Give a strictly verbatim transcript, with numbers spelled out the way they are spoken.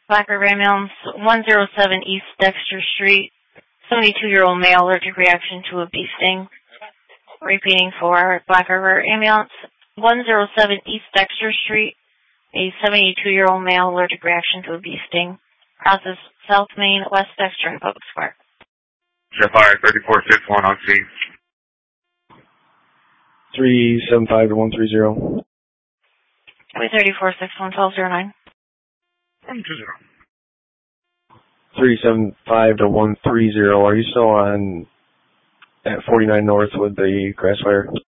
Black River Ambulance, one oh seven East Dexter Street, seventy-two-year-old male, allergic reaction to a bee sting. Repeating for Black River Ambulance, one oh seven East Dexter Street, a seventy-two-year-old male, allergic reaction to a bee sting. Crosses South Main, West Dexter, and Public Square. Chef Fire, thirty-four six one on scene. three seven five to one three zero. three thirty-four six one twelve zero nine. one two zero. three seven five to one three zero. Are you still on at forty-nine North with the grass fire?